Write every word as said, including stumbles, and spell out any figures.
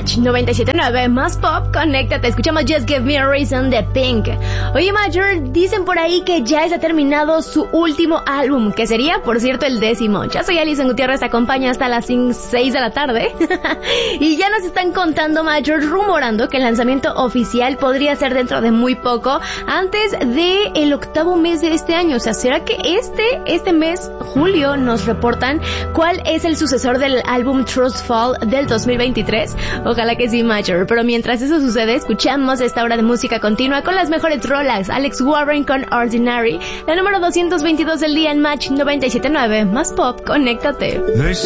Match noventa y siete punto nueve, más pop, conéctate. Escuchamos Just Give Me a Reason de Pink. Oye, Major, dicen por ahí que ya está terminado su último álbum, que sería, por cierto, el décimo. Ya soy Alison Gutiérrez, te acompaño hasta las seis de la tarde. Y ya nos están contando, Major, rumorando que el lanzamiento oficial podría ser dentro de muy poco, antes de el octavo mes de este año. O sea, ¿será que este, este mes, julio, nos reportan cuál es el sucesor del álbum Trust Fall del dos mil veintitrés? Ojalá que sí, Major. Pero mientras eso sucede, escuchamos esta hora de música continua con las mejores rolas. Alex Warren con Ordinary, la número doscientos veintidós del día en Match noventa y siete punto nueve, más pop, conéctate.